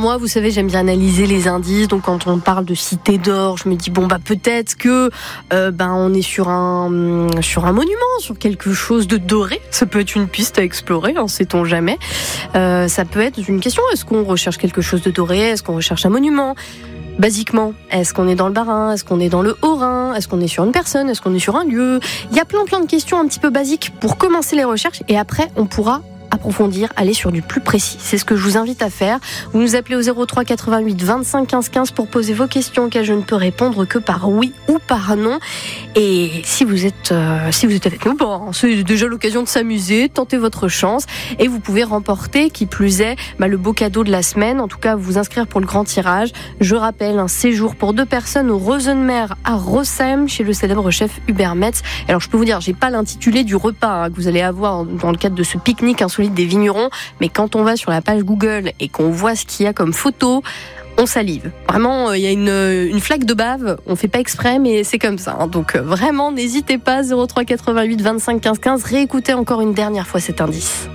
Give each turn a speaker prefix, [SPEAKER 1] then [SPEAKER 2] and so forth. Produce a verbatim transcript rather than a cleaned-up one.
[SPEAKER 1] moi, vous savez, j'aime bien analyser les indices. Donc, quand on parle de cité d'or, je me dis bon bah peut-être que euh, ben on est sur un sur un monument, sur quelque chose de doré. Ça peut être une piste à explorer, hein, sait-on jamais. Euh, ça peut être une question. Est-ce qu'on recherche quelque chose de doré ? Est-ce qu'on recherche un monument ? Basiquement, est-ce qu'on est dans le Bas-Rhin ? Est-ce qu'on est dans le Haut-Rhin ? Est-ce qu'on est sur une personne ? Est-ce qu'on est sur un lieu ? Il y a plein plein de questions un petit peu basiques pour commencer les recherches et après on pourra approfondir, aller sur du plus précis. C'est ce que je vous invite à faire. Vous nous appelez au zéro trois quatre-vingt-huit vingt-cinq quinze quinze pour poser vos questions auxquelles je ne peux répondre que par oui ou par non. Et si vous êtes, euh, si vous êtes avec nous, bon, c'est déjà l'occasion de s'amuser, tenter votre chance et vous pouvez remporter, qui plus est, bah, le beau cadeau de la semaine. En tout cas, vous inscrire pour le grand tirage. Je rappelle un séjour pour deux personnes au Rosenmer à Rossheim chez le célèbre chef Hubert Metz. Alors, je peux vous dire, j'ai pas l'intitulé du repas hein, que vous allez avoir dans le cadre de ce pique-nique insolite des vignerons, mais quand on va sur la page Google et qu'on voit ce qu'il y a comme photo, on salive. Vraiment, il y a une, une flaque de bave, on fait pas exprès, mais c'est comme ça. Hein. Donc vraiment, n'hésitez pas, zéro trois quatre-vingt-huit vingt-cinq quinze quinze, réécoutez encore une dernière fois cet indice.